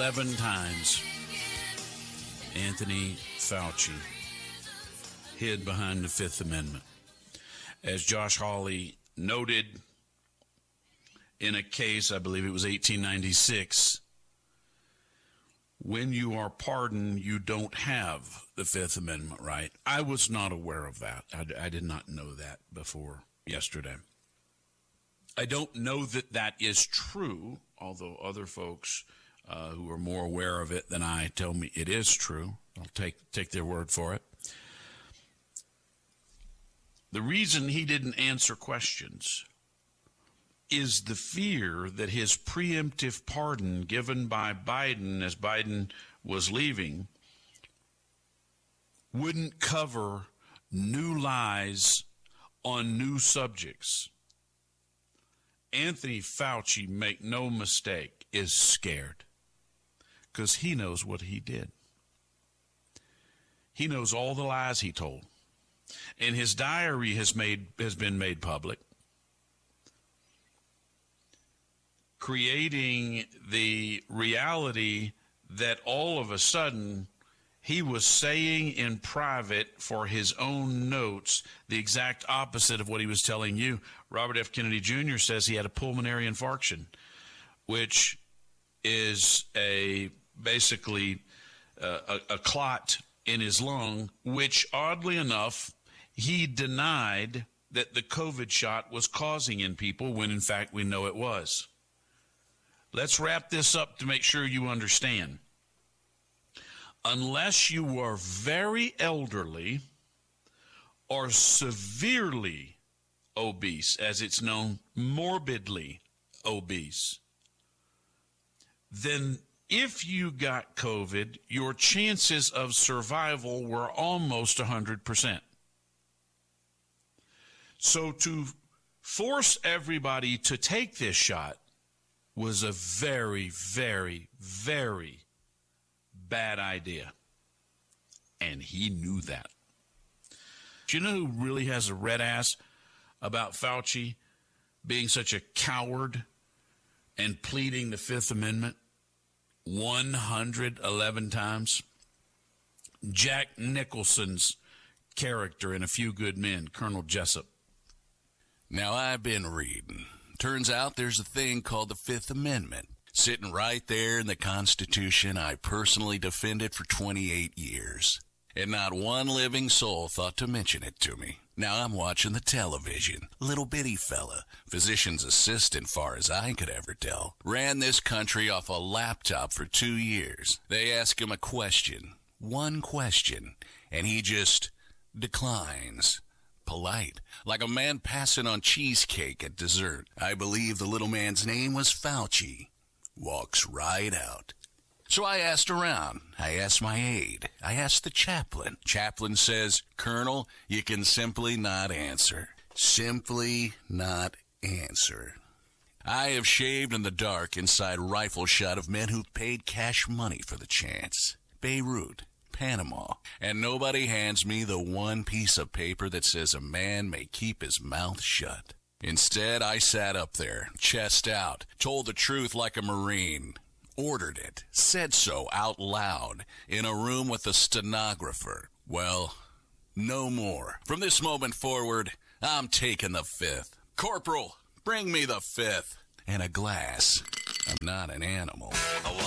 11 times Anthony Fauci hid behind the Fifth Amendment. As Josh Hawley noted in a case, I believe it was 1896, when you are pardoned, you don't have the Fifth Amendment right. I was not aware of that. I did not know that before yesterday. I don't know that that is true, although other folks who are more aware of it than I tell me it is true. I'll take their word for it. The reason he didn't answer questions is the fear that his preemptive pardon given by Biden as Biden was leaving wouldn't cover new lies on new subjects. Anthony Fauci, make no mistake, is scared because he knows what he did. He knows all the lies he told. And his diary has been made public, creating the reality that all of a sudden he was saying in private for his own notes the exact opposite of what he was telling you. Robert F. Kennedy Jr. says he had a pulmonary infarction, which is basically a clot in his lung, which oddly enough, he denied that the COVID shot was causing in people when in fact we know it was. Let's wrap this up to make sure you understand. Unless you are very elderly or severely obese, as it's known, morbidly obese, then if you got COVID, your chances of survival were almost 100%. So to force everybody to take this shot was a very, very, very bad idea. And he knew that. Do you know who really has a red ass about Fauci being such a coward and pleading the Fifth Amendment 111 times? Jack Nicholson's character in A Few Good Men, Colonel Jessup. Now, I've been reading. Turns out there's a thing called the Fifth Amendment, sitting right there in the Constitution I personally defended for 28 years. And not one living soul thought to mention it to me. Now I'm watching the television. Little bitty fella, physician's assistant far as I could ever tell, ran this country off a laptop for 2 years. They ask him a question, one question, and he just declines. Polite, like a man passing on cheesecake at dessert. I believe the little man's name was Fauci. Walks right out. So I asked around. I asked my aide. I asked the chaplain. Chaplain says, Colonel, you can simply not answer. Simply not answer. I have shaved in the dark inside rifle shot of men who've paid cash money for the chance. Beirut, Panama, and nobody hands me the one piece of paper that says a man may keep his mouth shut. Instead, I sat up there, chest out, told the truth like a Marine, ordered it, said so out loud, in a room with a stenographer. Well, no more. From this moment forward, I'm taking the Fifth. Corporal, bring me the Fifth. And a glass. I'm not an animal.